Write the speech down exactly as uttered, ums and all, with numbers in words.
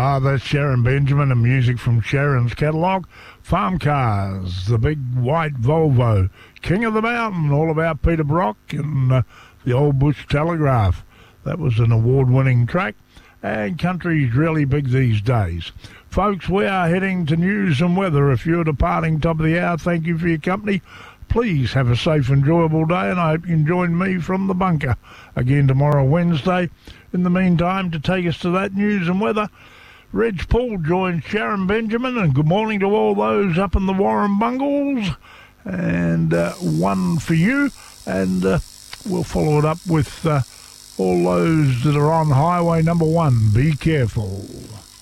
Ah, that's Sharon Benjamin and music from Sharon's catalogue. Farm Cars, the big white Volvo, King of the Mountain, all about Peter Brock and uh, the Old Bush Telegraph. That was an award-winning track, and country's really big these days. Folks, we are heading to news and weather. If you're departing top of the hour, thank you for your company. Please have a safe, enjoyable day, and I hope you can join me from the bunker again tomorrow, Wednesday. In the meantime, to take us to that news and weather, Reg Paul joins Sharon Benjamin, and good morning to all those up in the Warren Bungles. And uh, one for you, and uh, we'll follow it up with uh, all those that are on highway number one. Be careful.